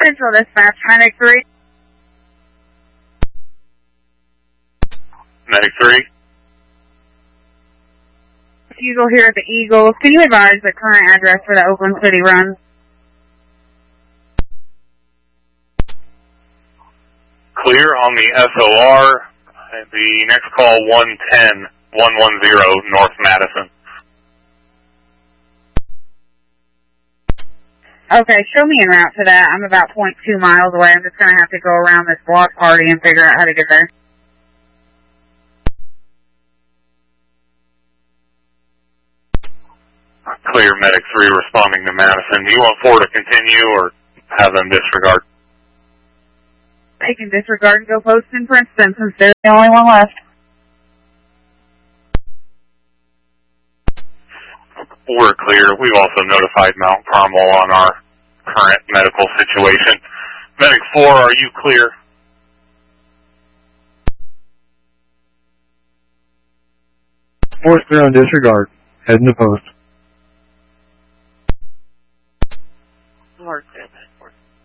Central Dispatch, Medic 3. Medic 3. Eagle here at the Eagles. Can you advise the current address for the Oakland City run? Clear on the SOR. The next call 110-110 North Madison. Okay, show me en route to that. I'm about 0.2 miles away. I'm just going to have to go around this block party and figure out how to get there. Clear, Medic 3 responding to Madison. Do you want 4 to continue or have them disregard? They can disregard and go post in Princeton since they're the only one left. We're clear. We've also notified Mount Carmel on our current medical situation. Medic 4, are you clear? Force clear on disregard. Heading to post.